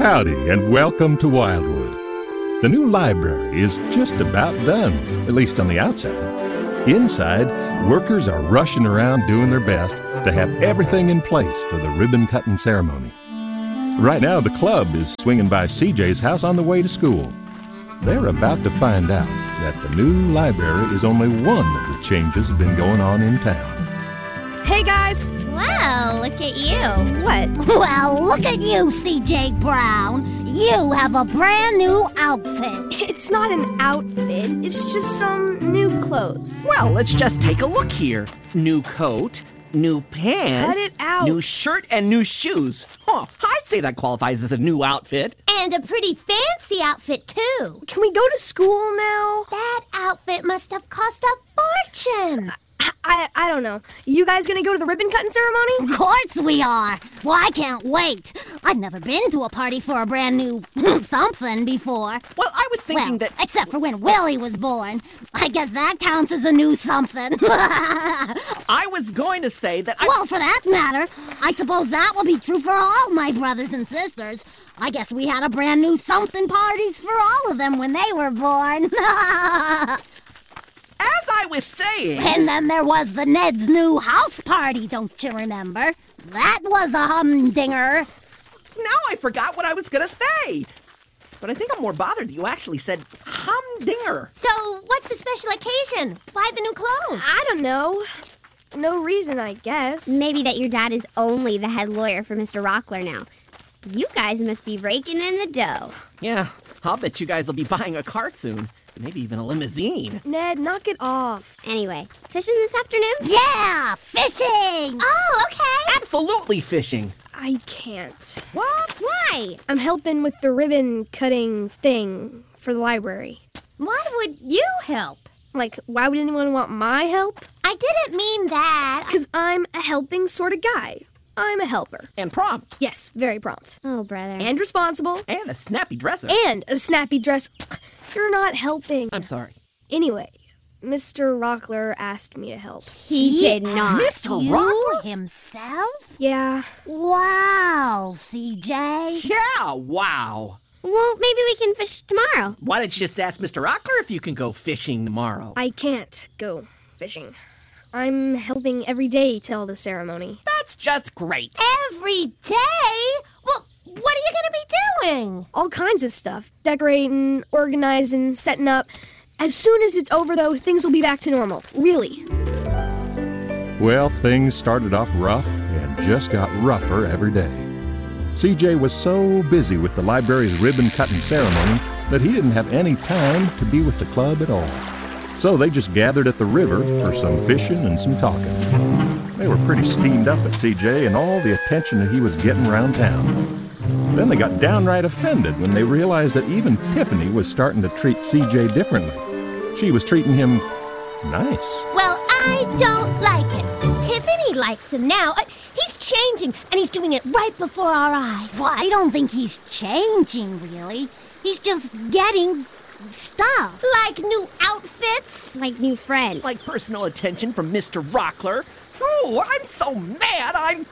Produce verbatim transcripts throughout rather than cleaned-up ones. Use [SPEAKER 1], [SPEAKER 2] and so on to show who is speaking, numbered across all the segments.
[SPEAKER 1] Howdy, and welcome to Wildwood. The new library is just about done, at least on the outside. Inside, workers are rushing around doing their best to have everything in place for the ribbon-cutting ceremony. Right now, the club is swinging by C J's house on the way to school. They're about to find out that the new library is only one of the changes been going on in town.
[SPEAKER 2] Hey, guys!
[SPEAKER 3] Wow, look at you.
[SPEAKER 2] What?
[SPEAKER 4] Well, look at you, C J Brown. You have a brand new outfit.
[SPEAKER 2] It's not an outfit, it's just some new clothes.
[SPEAKER 5] Well, let's just take a look here. New coat, new pants,
[SPEAKER 2] Cut it out.
[SPEAKER 5] new shirt, and new shoes. Huh, I'd say that qualifies as a new outfit.
[SPEAKER 4] And a pretty fancy outfit, too.
[SPEAKER 2] Can we go to school now?
[SPEAKER 4] That outfit must have cost a fortune.
[SPEAKER 2] I, I, I don't know. You guys gonna go to the ribbon cutting ceremony?
[SPEAKER 4] Of course we are. Well, I can't wait. I've never been to a party for a brand new something before.
[SPEAKER 5] Well, I was thinking
[SPEAKER 4] well,
[SPEAKER 5] that...
[SPEAKER 4] except for when Willie was born. I guess that counts as a new something.
[SPEAKER 5] I was going to say that I...
[SPEAKER 4] Well, for that matter, I suppose that will be true for all my brothers and sisters. I guess we had a brand new something parties for all of them when they were born.
[SPEAKER 5] As I was saying...
[SPEAKER 4] And then there was the Ned's new house party, don't you remember? That was a humdinger.
[SPEAKER 5] Now I forgot what I was going to say. But I think I'm more bothered that you actually said humdinger.
[SPEAKER 4] So, what's the special occasion? Why the new clothes?
[SPEAKER 2] I don't know. No reason, I guess.
[SPEAKER 3] Maybe that your dad is only the head lawyer for Mister Rockler now. You guys must be raking in the dough.
[SPEAKER 5] Yeah, I'll bet you guys will be buying a car soon. Maybe even a limousine.
[SPEAKER 2] Ned, knock it off.
[SPEAKER 3] Anyway, fishing this afternoon?
[SPEAKER 4] Yeah, fishing.
[SPEAKER 3] Oh, okay.
[SPEAKER 5] Absolutely fishing.
[SPEAKER 2] I can't.
[SPEAKER 5] What?
[SPEAKER 3] Why?
[SPEAKER 2] I'm helping with the ribbon cutting thing for the library.
[SPEAKER 4] Why would you help?
[SPEAKER 2] Like, why would anyone want my help?
[SPEAKER 4] I didn't mean that.
[SPEAKER 2] Because I'm a helping sort of guy. I'm a helper.
[SPEAKER 5] And prompt.
[SPEAKER 2] Yes, very prompt.
[SPEAKER 3] Oh, brother.
[SPEAKER 2] And responsible.
[SPEAKER 5] And a snappy dresser.
[SPEAKER 2] And a snappy dress. You're not helping.
[SPEAKER 5] I'm sorry.
[SPEAKER 2] Anyway, Mister Rockler asked me to help.
[SPEAKER 3] He, did not.
[SPEAKER 5] Mister
[SPEAKER 4] You
[SPEAKER 5] Rockler?
[SPEAKER 4] himself?
[SPEAKER 2] Yeah.
[SPEAKER 4] Wow, C J.
[SPEAKER 5] Yeah, wow.
[SPEAKER 3] Well, maybe we can fish tomorrow.
[SPEAKER 5] Why don't you just ask Mister Rockler if you can go fishing tomorrow?
[SPEAKER 2] I can't go fishing. I'm helping every day till the ceremony.
[SPEAKER 5] That's just great.
[SPEAKER 4] Every day? Well, what are you going to be doing?
[SPEAKER 2] All kinds of stuff. Decorating, organizing, setting up. As soon as it's over, though, things will be back to normal. Really.
[SPEAKER 1] Well, things started off rough and just got rougher every day. C J was so busy with the library's ribbon-cutting ceremony that he didn't have any time to be with the club at all. So they just gathered at the river for some fishing and some talking. They were pretty steamed up at C J and all the attention that he was getting around town. Then they got downright offended when they realized that even Tiffany was starting to treat C J differently. She was treating him nice.
[SPEAKER 4] Well, I don't like it. Tiffany likes him now. Uh, he's changing, and he's doing it right before our eyes. Well, I don't think he's changing, really. He's just getting stuff. Like new outfits.
[SPEAKER 3] Like new friends.
[SPEAKER 5] Like personal attention from Mister Rockler. Oh, I'm so mad, I'm...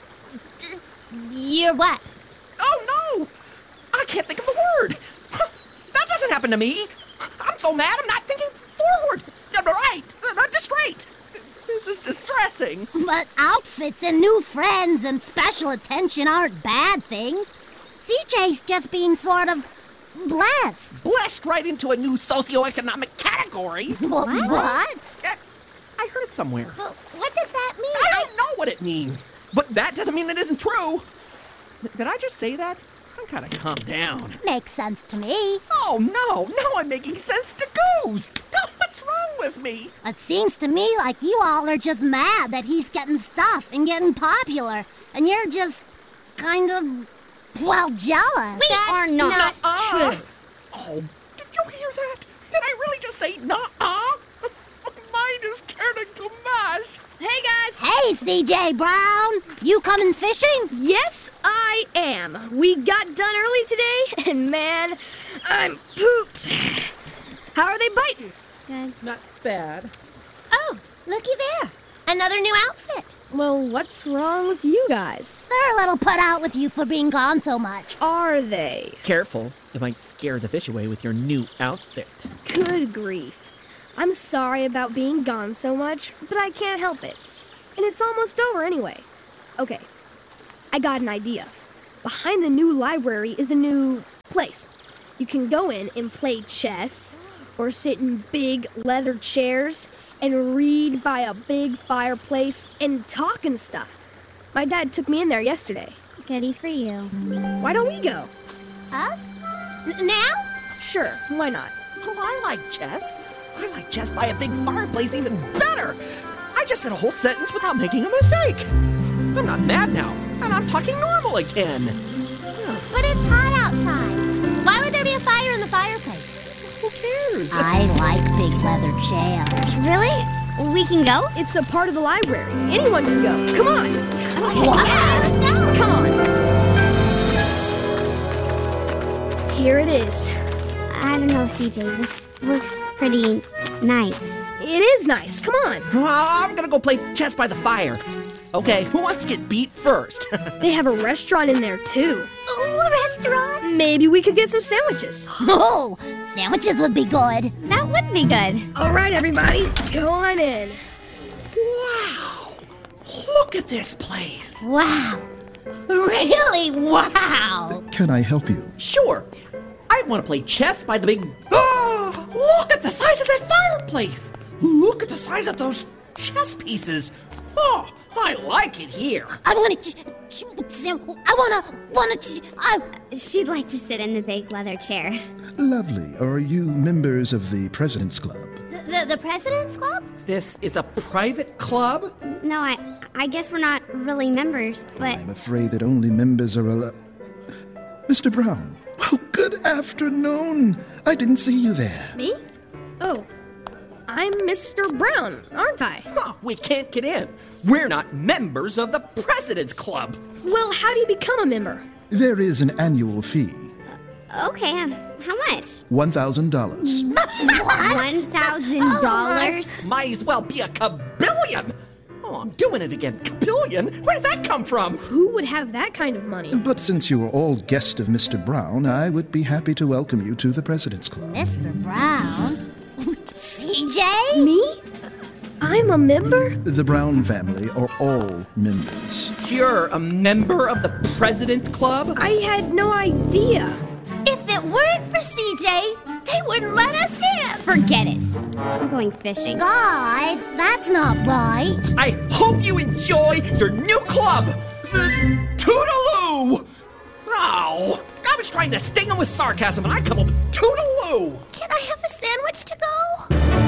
[SPEAKER 4] You're what?
[SPEAKER 5] Oh, no! I can't think of the word. That doesn't happen to me. I'm so mad I'm not thinking forward. Right, not straight. This is distressing.
[SPEAKER 4] But outfits and new friends and special attention aren't bad things. C J's just being sort of blessed.
[SPEAKER 5] Blessed right into a new socioeconomic category.
[SPEAKER 4] What? What?
[SPEAKER 5] Uh, I heard it somewhere.
[SPEAKER 4] Well, what does that mean?
[SPEAKER 5] I don't know what it means, but that doesn't mean it isn't true. Th- did I just say that? I gotta calm down.
[SPEAKER 4] Makes sense to me.
[SPEAKER 5] Oh, no. Now I'm making sense to Goose. What's wrong with me?
[SPEAKER 4] It seems to me like you all are just mad that he's getting stuff and getting popular, and you're just kind of, well, jealous.
[SPEAKER 3] We are not.
[SPEAKER 4] not
[SPEAKER 5] Uh,
[SPEAKER 4] true.
[SPEAKER 5] Oh, did you hear that? Did I really just say nuh-uh? My mind is turning to mush.
[SPEAKER 2] Hey, guys!
[SPEAKER 4] Hey, C J Brown, you coming fishing?
[SPEAKER 2] Yes, I am. We got done early today, and man, I'm pooped. How are they biting?
[SPEAKER 3] Good.
[SPEAKER 5] Not bad.
[SPEAKER 4] Oh, looky there. Another new outfit.
[SPEAKER 2] Well, what's wrong with you guys?
[SPEAKER 4] They're a little put out with you for being gone so much.
[SPEAKER 2] Are they?
[SPEAKER 5] Careful, you might scare the fish away with your new outfit.
[SPEAKER 2] Good grief. I'm sorry about being gone so much, but I can't help it. And it's almost over anyway. Okay, I got an idea. Behind the new library is a new place. You can go in and play chess, or sit in big leather chairs, and read by a big fireplace, and talk and stuff. My dad took me in there yesterday.
[SPEAKER 3] Goody for you.
[SPEAKER 2] Why don't we go?
[SPEAKER 4] Us? N- now?
[SPEAKER 2] Sure, why not?
[SPEAKER 5] Oh, I like chess. I like chess by a big fireplace even better. I just said a whole sentence without making a mistake. I'm not mad now, and I'm talking normal again.
[SPEAKER 4] But it's hot outside. Why would there be a fire in the fireplace?
[SPEAKER 5] Who cares?
[SPEAKER 4] I like big leather chairs.
[SPEAKER 3] Really? We can go?
[SPEAKER 2] It's a part of the library. Anyone can go. Come on.
[SPEAKER 4] What? Yeah, let's go.
[SPEAKER 2] Come on. Here it is.
[SPEAKER 3] I don't know, C J. This looks pretty nice.
[SPEAKER 2] It is nice. Come on.
[SPEAKER 5] Uh, I'm gonna go play chess by the fire. Okay, who wants to get beat first?
[SPEAKER 2] They have a restaurant in there, too.
[SPEAKER 4] Ooh, a restaurant?
[SPEAKER 2] Maybe we could get some sandwiches.
[SPEAKER 4] Oh, sandwiches would be good.
[SPEAKER 3] That would be good.
[SPEAKER 2] All right, everybody. Go on in.
[SPEAKER 5] Wow! Look at this place.
[SPEAKER 4] Wow. Really? Wow.
[SPEAKER 6] Can I help you?
[SPEAKER 5] Sure. I want to play chess by the big... Ah! Look at the size of that fireplace. Look at the size of those chess pieces. Oh, I like it here.
[SPEAKER 4] I want to... I want to... Want to... I...
[SPEAKER 3] She'd like to sit in the big leather chair.
[SPEAKER 6] Lovely. Are you members of the President's Club?
[SPEAKER 4] The, the President's Club?
[SPEAKER 5] This is a private club?
[SPEAKER 3] No, I I guess we're not really members, but...
[SPEAKER 6] I'm afraid that only members are allowed... Mister Brown. Oh, good afternoon. I didn't see you there.
[SPEAKER 2] Me? Oh, I'm Mister Brown, aren't I?
[SPEAKER 5] Huh, we can't get in. We're not members of the President's Club.
[SPEAKER 2] Well, how do you become a member?
[SPEAKER 6] There is an annual fee.
[SPEAKER 3] Okay, um, how much?
[SPEAKER 6] one thousand dollars.
[SPEAKER 3] One thousand dollars?
[SPEAKER 5] Might as well be a kabillion. Oh, I'm doing it again. Kabillion? Where did that come from?
[SPEAKER 2] Who would have that kind of money?
[SPEAKER 6] But since you are all guests of Mister Brown, I would be happy to welcome you to the President's Club.
[SPEAKER 4] Mister Brown? C J?
[SPEAKER 2] Me? I'm a member?
[SPEAKER 6] The Brown family are all members.
[SPEAKER 5] You're a member of the President's Club?
[SPEAKER 2] I had no idea.
[SPEAKER 4] If it weren't for C J, they wouldn't let us in.
[SPEAKER 3] Forget it. I'm going fishing.
[SPEAKER 4] Guys, that's not right.
[SPEAKER 5] I hope you enjoy your new club, the Toodaloo! Oh, I was trying to sting him with sarcasm and I come up with Toodaloo!
[SPEAKER 4] Can I have a sandwich to go?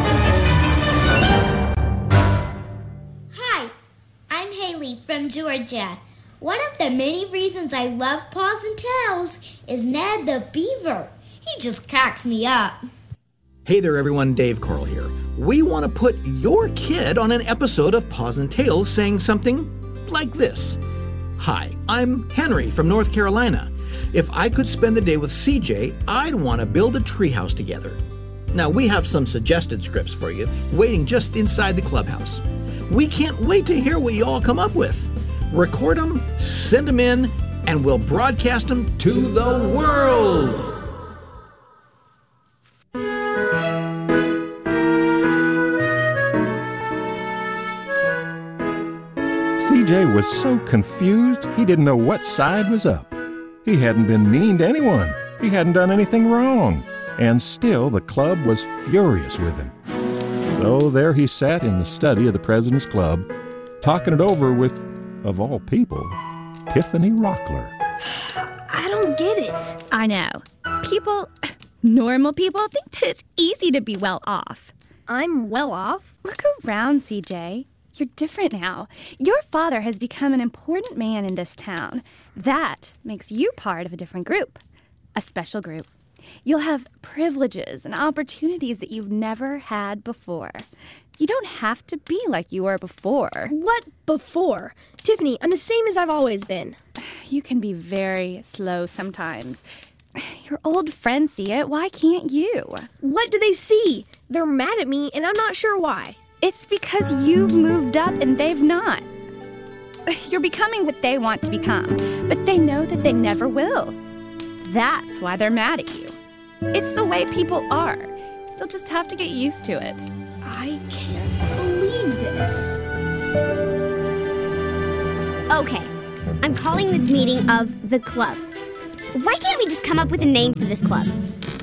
[SPEAKER 7] Hi, I'm Haley from Georgia. One of the many reasons I love Paws and Tails is Ned the Beaver. He just cracks me up.
[SPEAKER 8] Hey there everyone, Dave Coral here. We want to put your kid on an episode of Paws and Tails saying something like this. Hi, I'm Henry from North Carolina. If I could spend the day with C J, I'd want to build a treehouse together. Now we have some suggested scripts for you, waiting just inside the clubhouse. We can't wait to hear what you all come up with. Record them, send them in, and we'll broadcast them to the world.
[SPEAKER 1] C J was so confused he didn't know what side was up. He hadn't been mean to anyone. He hadn't done anything wrong. And still the club was furious with him. So there he sat in the study of the President's Club, talking it over with, of all people, Tiffany Rockler.
[SPEAKER 2] I don't get it.
[SPEAKER 9] I know. People, normal people, think that it's easy to be well off.
[SPEAKER 2] I'm well off.
[SPEAKER 9] Look around, C J. You're different now. Your father has become an important man in this town. That makes you part of a different group, a special group. You'll have privileges and opportunities that you've never had before. You don't have to be like you were before.
[SPEAKER 2] What before? Tiffany, I'm the same as I've always been.
[SPEAKER 9] You can be very slow sometimes. Your old friends see it. Why can't you?
[SPEAKER 2] What do they see? They're mad at me, and I'm not sure why.
[SPEAKER 9] It's because you've moved up and they've not. You're becoming what they want to become, but they know that they never will. That's why they're mad at you. It's the way people are. You'll just have to get used to it.
[SPEAKER 2] I can't believe this.
[SPEAKER 3] Okay, I'm calling this meeting of the club. Why can't we just come up with a name for this club?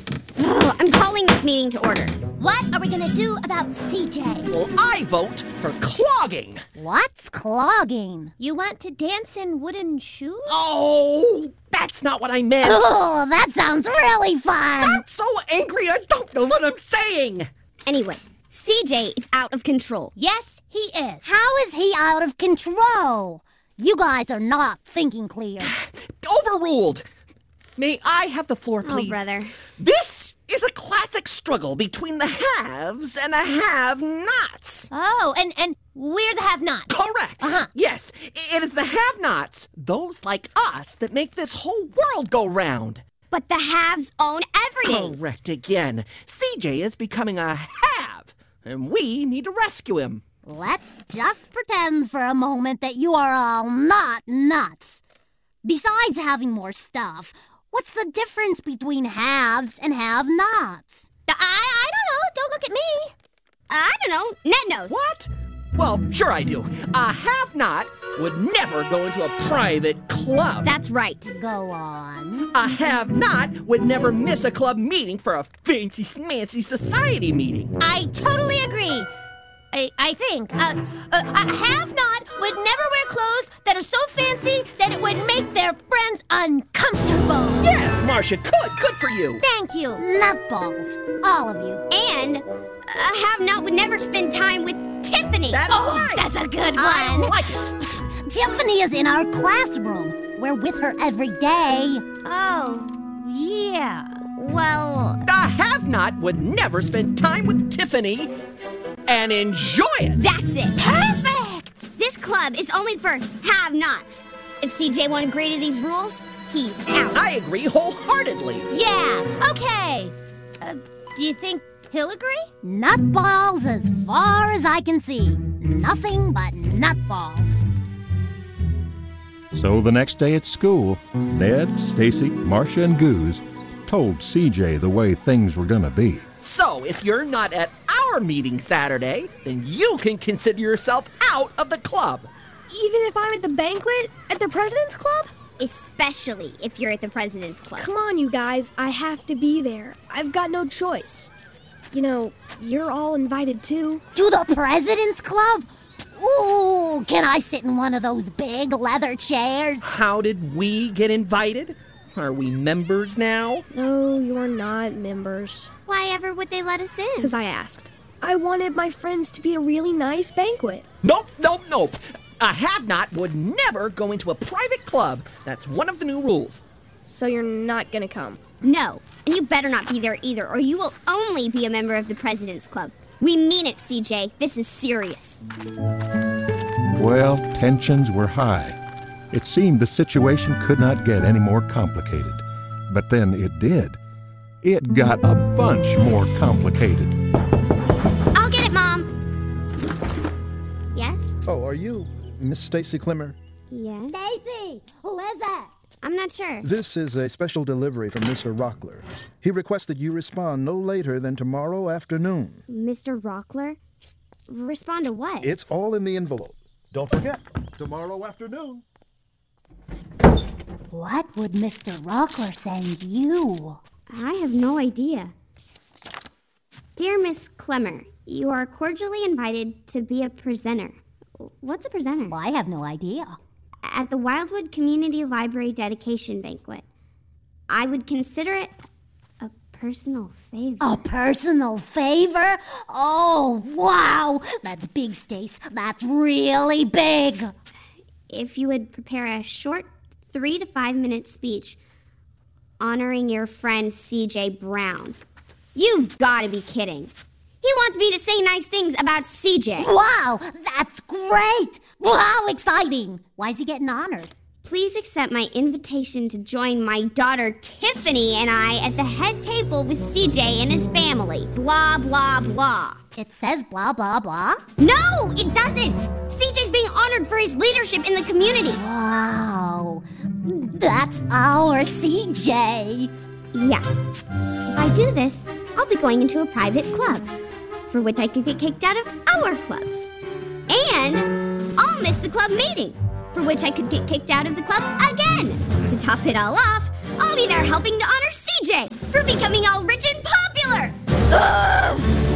[SPEAKER 3] Oh, I'm calling this meeting to order.
[SPEAKER 4] What are we gonna do about C J?
[SPEAKER 5] Well, I vote for clogging.
[SPEAKER 4] What's clogging? You want to dance in wooden shoes?
[SPEAKER 5] Oh, that's not what I meant.
[SPEAKER 4] Oh, that sounds really fun.
[SPEAKER 5] I'm so angry I don't know what I'm saying.
[SPEAKER 3] Anyway, C J is out of control.
[SPEAKER 4] Yes, he is. How is he out of control? You guys are not thinking clear.
[SPEAKER 5] Overruled. May I have the floor, please?
[SPEAKER 3] Oh, brother.
[SPEAKER 5] This is a classic struggle between the haves and the have-nots.
[SPEAKER 4] Oh, and, and we're the have-nots.
[SPEAKER 5] Correct.
[SPEAKER 4] Uh-huh.
[SPEAKER 5] Yes, it is the have-nots, those like us, that make this whole world go round.
[SPEAKER 3] But the haves own everything.
[SPEAKER 5] Correct again. C J is becoming a have, and we need to rescue him.
[SPEAKER 4] Let's just pretend for a moment that you are all not nuts. Besides having more stuff, what's the difference between haves and have-nots? I, I don't know. Don't look at me.
[SPEAKER 3] I don't know. Ned knows.
[SPEAKER 5] What? Well, sure I do. A have-not would never go into a private club.
[SPEAKER 3] That's right.
[SPEAKER 4] Go on.
[SPEAKER 5] A have-not would never miss a club meeting for a fancy smancy society meeting.
[SPEAKER 4] I totally agree. I, I think. Uh, uh, a have-not would never wear clothes that are so fancy that it would make their friends uncomfortable.
[SPEAKER 5] Yes, Marcia, good. Good for you.
[SPEAKER 4] Thank you. Nutballs. All of you.
[SPEAKER 3] And a have-not would never spend time with Tiffany.
[SPEAKER 5] That's
[SPEAKER 4] Oh,
[SPEAKER 5] right.
[SPEAKER 4] that's a good
[SPEAKER 5] I
[SPEAKER 4] one.
[SPEAKER 5] like it.
[SPEAKER 4] Tiffany is in our classroom. We're with her every day. Oh, yeah. Well,
[SPEAKER 5] A have-not would never spend time with Tiffany and enjoy it.
[SPEAKER 3] That's it.
[SPEAKER 4] perfect.
[SPEAKER 3] This club is only for have-nots. If C J won't agree to these rules, he's out.
[SPEAKER 5] I agree wholeheartedly.
[SPEAKER 4] Yeah, okay. Uh, do you think he'll agree? Nutballs as far as I can see. Nothing but nutballs.
[SPEAKER 1] So the next day at school, Ned, Stacy, Marcia, and Goose told C J the way things were gonna be.
[SPEAKER 5] So, if you're not at our meeting Saturday, then you can consider yourself out of the club.
[SPEAKER 2] Even if I'm at the banquet at the President's Club?
[SPEAKER 3] Especially if you're at the President's Club.
[SPEAKER 2] Come on, you guys. I have to be there. I've got no choice. You know, you're all invited too.
[SPEAKER 4] To the President's Club? Ooh, can I sit in one of those big leather chairs?
[SPEAKER 5] How did we get invited? Are we members now?
[SPEAKER 2] No, you're not members.
[SPEAKER 3] Why ever would they let us in?
[SPEAKER 2] Because I asked. I wanted my friends to be a really nice banquet.
[SPEAKER 5] Nope, nope, nope. A have-not would never go into a private club. That's one of the new rules.
[SPEAKER 2] So you're not gonna come.
[SPEAKER 3] No, and you better not be there either, or you will only be a member of the President's Club. We mean it, C J. This is serious.
[SPEAKER 1] Well, tensions were high. It seemed the situation could not get any more complicated. But then it did. It got a bunch more complicated.
[SPEAKER 3] I'll get it, Mom. Yes?
[SPEAKER 6] Oh, are you Miss Stacy Clemmer?
[SPEAKER 3] Yes?
[SPEAKER 4] Stacy, who is that?
[SPEAKER 3] I'm not sure.
[SPEAKER 6] This is a special delivery from Mister Rockler. He requested you respond no later than tomorrow afternoon.
[SPEAKER 3] Mister Rockler? Respond to what?
[SPEAKER 6] It's all in the envelope. Don't forget, tomorrow afternoon.
[SPEAKER 4] What would Mister Rockler send you?
[SPEAKER 3] I have no idea. Dear Miss Clemmer, you are cordially invited to be a presenter. What's a presenter?
[SPEAKER 4] Well, I have no idea.
[SPEAKER 3] At the Wildwood Community Library dedication banquet. I would consider it a personal favor.
[SPEAKER 4] A personal favor? Oh, wow! That's big, Stace. That's really big.
[SPEAKER 3] If you would prepare a short three to five minute speech honoring your friend C J Brown. You've got to be kidding. He wants me to say nice things about C J.
[SPEAKER 4] Wow, that's great! Wow, exciting! Why is he getting honored?
[SPEAKER 3] Please accept my invitation to join my daughter Tiffany and I at the head table with C J and his family. Blah, blah, blah.
[SPEAKER 4] It says blah, blah, blah.
[SPEAKER 3] No, it doesn't! C J's being honored for his leadership in the community.
[SPEAKER 4] Wow. That's our C J.
[SPEAKER 3] Yeah. If I do this, I'll be going into a private club, for which I could get kicked out of our club. And I'll miss the club meeting, for which I could get kicked out of the club again. To top it all off, I'll be there helping to honor C J for becoming all rich and popular. Ugh!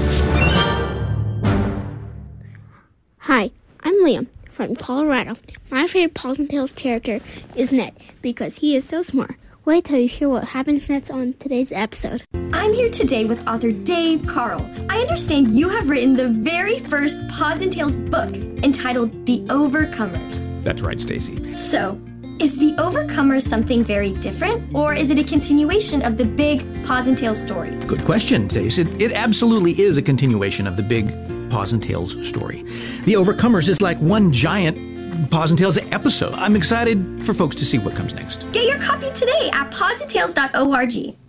[SPEAKER 10] Hi, I'm Liam from Colorado. My favorite Paws and Tales character is Ned because he is so smart. Wait till you hear what happens next on today's episode.
[SPEAKER 11] I'm here today with author Dave Carl. I understand you have written the very first Paws and Tales book entitled The Overcomers.
[SPEAKER 8] That's right, Stacy.
[SPEAKER 11] So, is The Overcomers something very different, or is it a continuation of the big Paws and Tales story?
[SPEAKER 8] Good question, Stace. It, it absolutely is a continuation of the big Paws and Tales story. The Overcomers is like one giant Paws and Tales episode. I'm excited for folks to see what comes next.
[SPEAKER 11] Get your copy today at paws and tales dot org.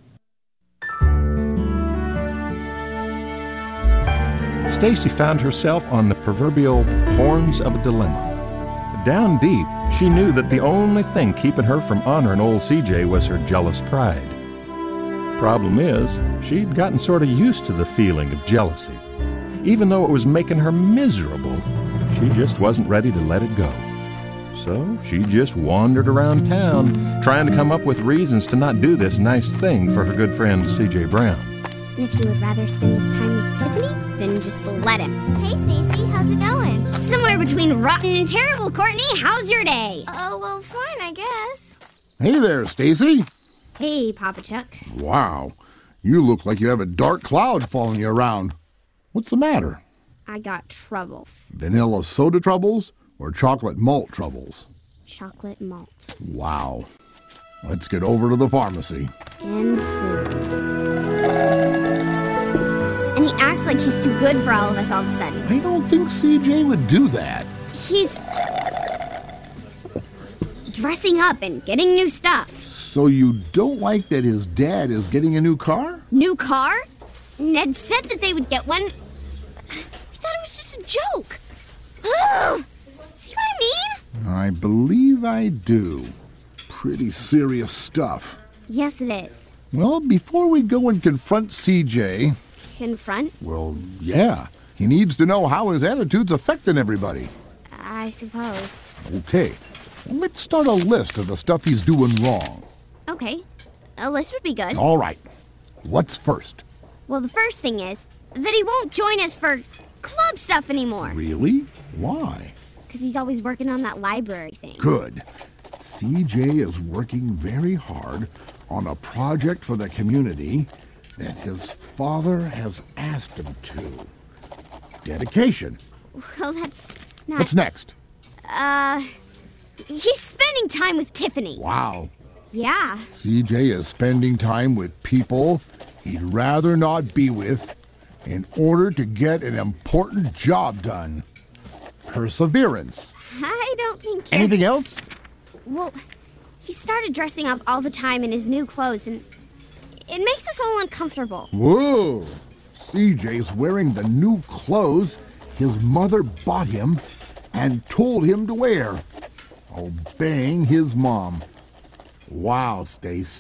[SPEAKER 1] Stacy found herself on the proverbial horns of a dilemma. Down deep, she knew that the only thing keeping her from honoring old C J was her jealous pride. Problem is, she'd gotten sort of used to the feeling of jealousy. Even though it was making her miserable, she just wasn't ready to let it go. So she just wandered around town, trying to come up with reasons to not do this nice thing for her good friend C J Brown.
[SPEAKER 3] And if you would rather spend this time with Tiffany, then just let him. Hey, Stacy, how's it going? Somewhere between rotten and terrible, Courtney. How's your day?
[SPEAKER 10] Oh, well, fine, I guess.
[SPEAKER 12] Hey there, Stacy.
[SPEAKER 3] Hey, Papa Chuck.
[SPEAKER 12] Wow, you look like you have a dark cloud following you around. What's the matter?
[SPEAKER 3] I got troubles.
[SPEAKER 12] Vanilla soda troubles or chocolate malt troubles?
[SPEAKER 3] Chocolate malt.
[SPEAKER 12] Wow. Let's get over to the pharmacy.
[SPEAKER 3] And soon. And he acts like he's too good for all of us all of a sudden.
[SPEAKER 12] I don't think C J would do that.
[SPEAKER 3] He's dressing up and getting new stuff.
[SPEAKER 12] So you don't like that his dad is getting a new car?
[SPEAKER 3] New car? Ned said that they would get one. I thought it was just a joke. Oh, see what I mean?
[SPEAKER 12] I believe I do. Pretty serious stuff.
[SPEAKER 3] Yes, it is.
[SPEAKER 12] Well, before we go and confront C J...
[SPEAKER 3] Confront?
[SPEAKER 12] Well, yeah. He needs to know how his attitude's affecting everybody.
[SPEAKER 3] I suppose.
[SPEAKER 12] Okay. Well, let's start a list of the stuff he's doing wrong.
[SPEAKER 3] Okay. A list would be good.
[SPEAKER 12] All right. What's first?
[SPEAKER 3] Well, the first thing is that he won't join us for club stuff anymore.
[SPEAKER 12] Really? Why?
[SPEAKER 3] Because he's always working on that library thing.
[SPEAKER 12] Good. C J is working very hard on a project for the community that his father has asked him to. Dedication.
[SPEAKER 3] Well, that's not...
[SPEAKER 12] What's next?
[SPEAKER 3] Uh, he's spending time with Tiffany.
[SPEAKER 12] Wow.
[SPEAKER 3] Yeah.
[SPEAKER 12] C J is spending time with people he'd rather not be with in order to get an important job done. Perseverance.
[SPEAKER 3] I don't think you're...
[SPEAKER 12] Anything else?
[SPEAKER 3] Well, he started dressing up all the time in his new clothes, and it makes us all uncomfortable.
[SPEAKER 12] Whoa! C J's wearing the new clothes his mother bought him and told him to wear. Obeying his mom. Wow, Stace.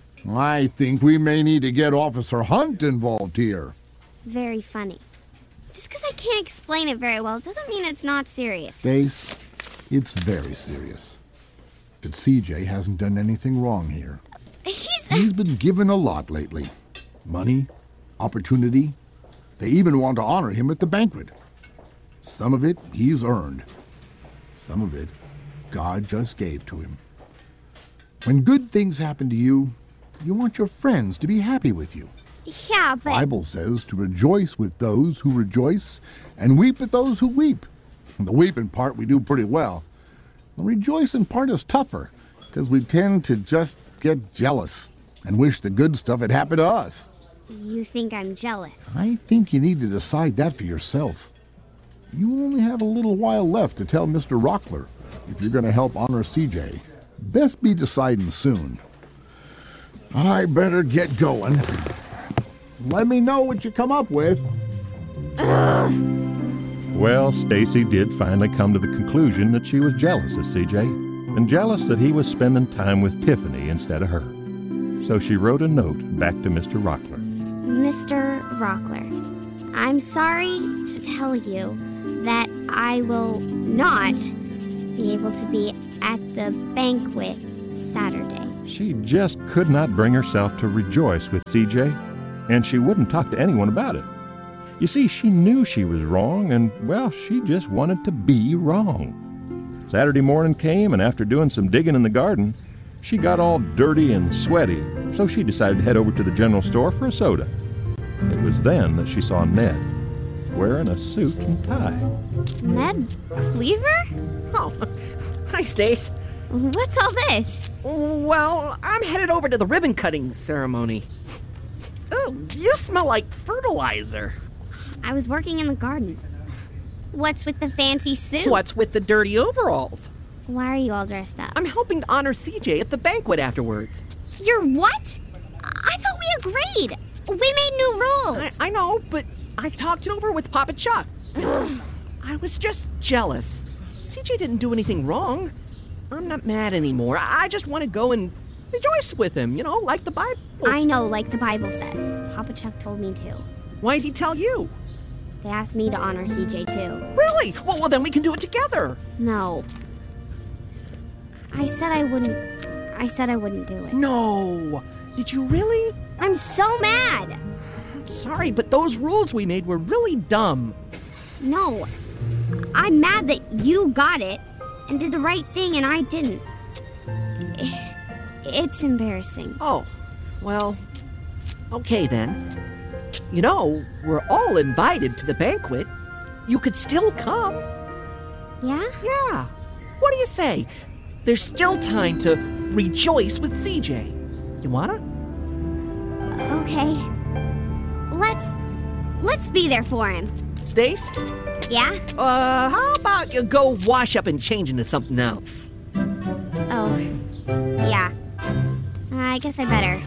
[SPEAKER 12] I think we may need to get Officer Hunt involved here.
[SPEAKER 3] Very funny. Just because I can't explain it very well doesn't mean it's not serious.
[SPEAKER 12] Stace, it's very serious. But C J hasn't done anything wrong here.
[SPEAKER 3] He's...
[SPEAKER 12] He's been given a lot lately. Money, opportunity. They even want to honor him at the banquet. Some of it he's earned. Some of it God just gave to him. When good things happen to you, you want your friends to be happy with you.
[SPEAKER 3] Yeah, but...
[SPEAKER 12] The Bible says to rejoice with those who rejoice and weep with those who weep. The weeping part we do pretty well. The rejoicing part is tougher because we tend to just get jealous and wish the good stuff had happened to us.
[SPEAKER 3] You think I'm jealous?
[SPEAKER 12] I think you need to decide that for yourself. You only have a little while left to tell Mister Rockler if you're going to help honor C J. Best be deciding soon. I better get going. Let me know what you come up with.
[SPEAKER 3] Ugh.
[SPEAKER 1] Well, Stacy did finally come to the conclusion that she was jealous of C J, and jealous that he was spending time with Tiffany instead of her. So she wrote a note back to Mister Rockler.
[SPEAKER 3] Mister Rockler, I'm sorry to tell you that I will not be able to be at the banquet Saturday.
[SPEAKER 1] She just could not bring herself to rejoice with C J, and she wouldn't talk to anyone about it. You see, she knew she was wrong, and, well, she just wanted to be wrong. Saturday morning came, and after doing some digging in the garden, she got all dirty and sweaty, so she decided to head over to the general store for a soda. It was then that she saw Ned, wearing a suit and tie.
[SPEAKER 3] Ned Cleaver?
[SPEAKER 5] Oh, hi, Stace.
[SPEAKER 3] What's all this?
[SPEAKER 5] Well, I'm headed over to the ribbon-cutting ceremony. Oh, you smell like fertilizer.
[SPEAKER 3] I was working in the garden. What's with the fancy suit?
[SPEAKER 5] What's with the dirty overalls?
[SPEAKER 3] Why are you all dressed up?
[SPEAKER 5] I'm helping to honor C J at the banquet afterwards.
[SPEAKER 3] You're what? I thought we agreed. We made new rules.
[SPEAKER 5] I, I know, but I talked it over with Papa Chuck. I was just jealous. C J didn't do anything wrong. I'm not mad anymore. I just want to go and rejoice with him, you know, like the Bible says.
[SPEAKER 3] I know, like the Bible says. Papa Chuck told me to.
[SPEAKER 5] Why'd he tell you?
[SPEAKER 3] They asked me to honor C J too.
[SPEAKER 5] Really? Well, well, then we can do it together.
[SPEAKER 3] No. I said I wouldn't. I said I wouldn't do it.
[SPEAKER 5] No. Did you really?
[SPEAKER 3] I'm so mad.
[SPEAKER 5] I'm sorry, but those rules we made were really dumb.
[SPEAKER 3] No. I'm mad that you got it and did the right thing and I didn't. It's embarrassing.
[SPEAKER 5] Oh, well, okay then. You know, we're all invited to the banquet. You could still come.
[SPEAKER 3] Yeah?
[SPEAKER 5] Yeah. What do you say? There's still time to rejoice with C J. You wanna?
[SPEAKER 3] Okay. Let's... Let's be there for him.
[SPEAKER 5] Stace?
[SPEAKER 3] Yeah?
[SPEAKER 5] Uh, how about you go wash up and change into something else?
[SPEAKER 3] Oh. Yeah. I guess I better.